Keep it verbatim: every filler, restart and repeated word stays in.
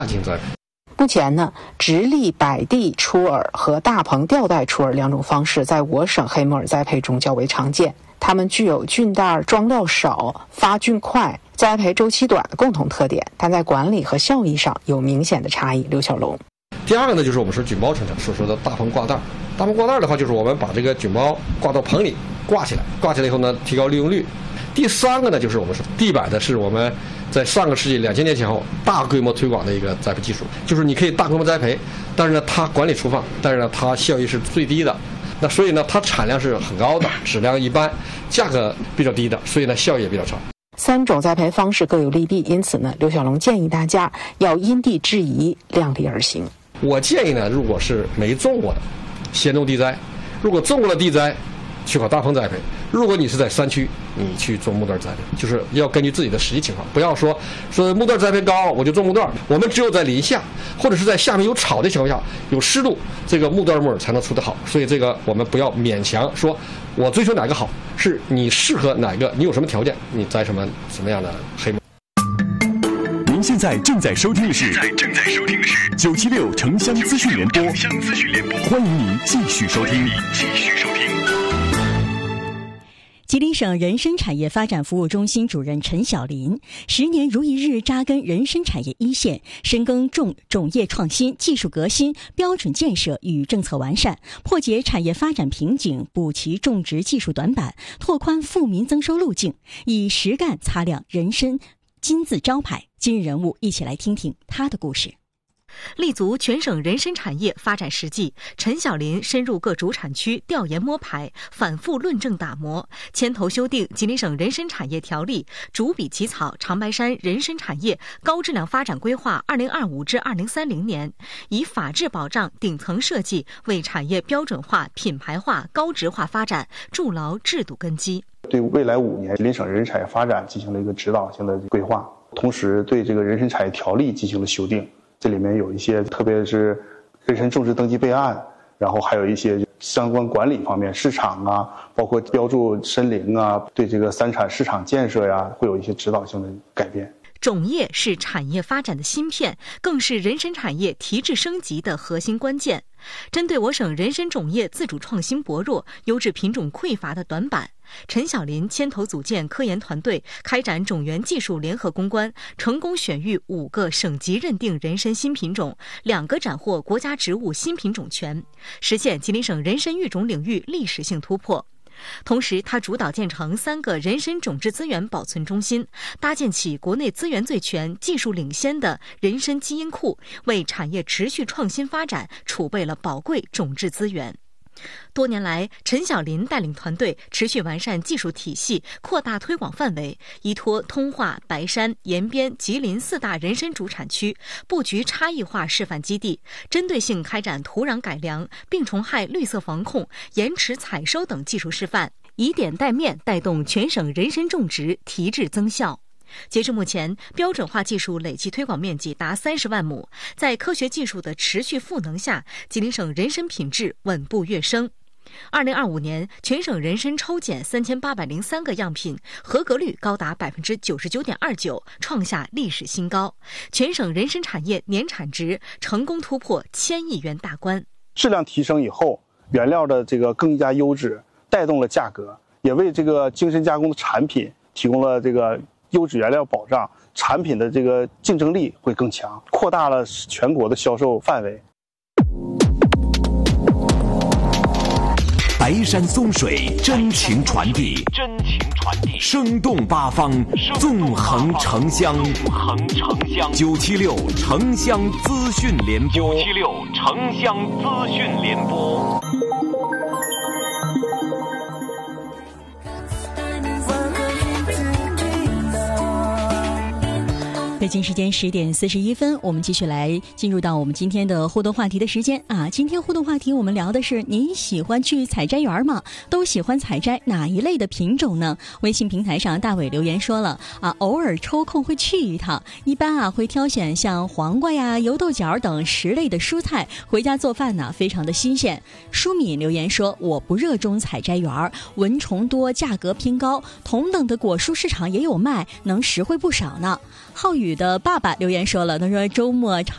性栽培。 目前呢，直立摆地出饵和大棚吊带出饵两种方式在我省黑木耳栽培中较为常见。它们具有菌袋装料少、发菌快、栽培周期短的共同特点，但在管理和效益上有明显的差异。刘小龙。 第二个呢，就是我们说菌包生产所说的大棚挂袋。大棚挂袋的话，就是我们把这个菌包挂到棚里挂起来，挂起来以后呢，提高利用率。第三个呢，就是我们说地摆的是我们在上个世纪两千年前后大规模推广的一个栽培技术，就是你可以大规模栽培，但是呢，它管理粗放，但是呢，它效益是最低的。那所以呢，它产量是很高的，质量一般，价格比较低的，所以呢，效益也比较差。 三种栽培方式各有利弊，因此呢，刘小龙建议大家要因地制宜，量力而行。 我建议呢，如果是没种过的，先种地栽；如果种过了地栽，去搞大棚栽培。如果你是在山区，你去种木段栽培，就是要根据自己的实际情况，不要说说木段栽培高我就种木段。我们只有在林下或者是在下面有草的情况下，有湿度，这个木段木耳才能出得好。所以这个我们不要勉强说我追求哪个好，是你适合哪个，你有什么条件，你栽什么什么样的黑木。 您现在正在收听的是正在收听的是九七六城乡资讯联播，欢迎您继续收听。继续收听。 吉林省人参产业发展服务中心主任陈晓林，十年如一日扎根人参产业一线，深耕种种业创新、技术革新、标准建设与政策完善，破解产业发展瓶颈，补齐种植技术短板，拓宽富民增收路径，以实干擦亮人参金字招牌。今日人物，一起来听听他的故事。 立足全省人参产业发展实际，陈晓林深入各主产区调研摸排，反复论证打磨，牵头修订《吉林省人参产业条例》，主笔起草《长白山人参产业高质量发展规划（二零二五至二零三零年）》，以法治保障、顶层设计为产业标准化、品牌化、高质化发展筑牢制度根基。 对未来五年吉林省人参产业发展进行了一个指导性的规划，同时对这个人参产业条例进行了修订。这里面有一些，特别是人参种植登记备案，然后还有一些相关管理方面、市场啊，包括标注参龄啊，对这个三产市场建设呀，会有一些指导性的改变。 种业是产业发展的芯片，更是人参产业提质升级的核心关键。针对我省人参种业自主创新薄弱、优质品种匮乏的短板，陈晓林牵头组建科研团队，开展种源技术联合攻关，成功选育五个省级认定人参新品种，两个斩获国家植物新品种权，实现吉林省人参育种领域历史性突破。同时，他主导建成三个人参种质资源保存中心，搭建起国内资源最全、技术领先的人参基因库，为产业持续创新发展储备了宝贵种质资源。多年来，陈晓林带领团队持续完善技术体系，扩大推广范围，依托通化、白山、延边、吉林四大人参主产区，布局差异化示范基地，针对性开展土壤改良、病虫害绿色防控、延迟采收等技术示范，以点带面带动全省人参种植提质增效。截至目前，标准化技术累计推广面积达三十万亩，在科学技术的持续赋能下，吉林省人参品质稳步跃升。二零二五年，全省人参抽检三千八百零三个样品，合格率高达百分之九十九点二九，创下历史新高。全省人参产业年产值成功突破千亿元大关。 质量提升以后，原料的这个更加优质，带动了价格，也为这个精深加工的产品提供了这个优质原料保障，产品的这个竞争力会更强，扩大了全国的销售范围。 白山松水，真情传递，真情传递，生动八方，纵横城乡，纵横城乡。九七六城乡资讯联播，九七六城乡资讯联播。 北京时间十点四十一分，我们继续来进入到我们今天的互动话题的时间啊！今天互动话题我们聊的是：您喜欢去采摘园吗？都喜欢采摘哪一类的品种呢？微信平台上大伟留言说了啊，偶尔抽空会去一趟，一般啊会挑选像黄瓜呀、油豆角等十类的蔬菜回家做饭呢，非常的新鲜。舒敏留言说，我不热衷采摘园，蚊虫多，价格偏高，同等的果蔬市场也有卖，能实惠不少呢。浩宇的爸爸留言说了，他说周末常